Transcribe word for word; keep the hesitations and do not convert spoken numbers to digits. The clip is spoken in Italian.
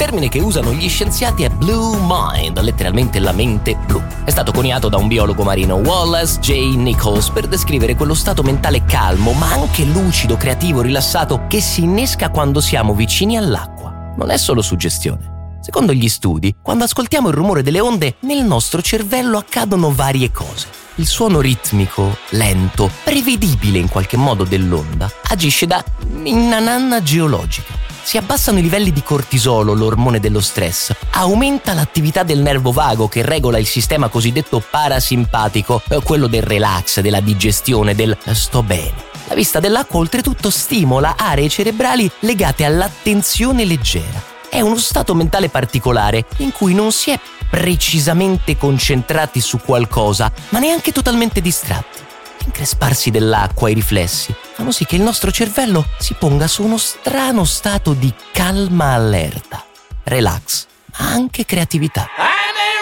termine che usano gli scienziati è blue mind, letteralmente la mente blu. È stato coniato da un biologo marino, Wallace J. Nichols, per descrivere quello stato mentale calmo, ma anche lucido, creativo, rilassato, che si innesca quando siamo vicini all'acqua. Non è solo suggestione. Secondo gli studi, quando ascoltiamo il rumore delle onde, nel nostro cervello accadono varie cose. Il suono ritmico, lento, prevedibile in qualche modo dell'onda, agisce da inna nanna geologica. Si abbassano i livelli di cortisolo, l'ormone dello stress, aumenta l'attività del nervo vago che regola il sistema cosiddetto parasimpatico, quello del relax, della digestione, del sto bene. La vista dell'acqua oltretutto stimola aree cerebrali legate all'attenzione leggera. È uno stato mentale particolare in cui non si è precisamente concentrati su qualcosa, ma neanche totalmente distratti. L'incresparsi dell'acqua e i riflessi fanno sì che il nostro cervello si ponga su uno strano stato di calma allerta, relax, ma anche creatività.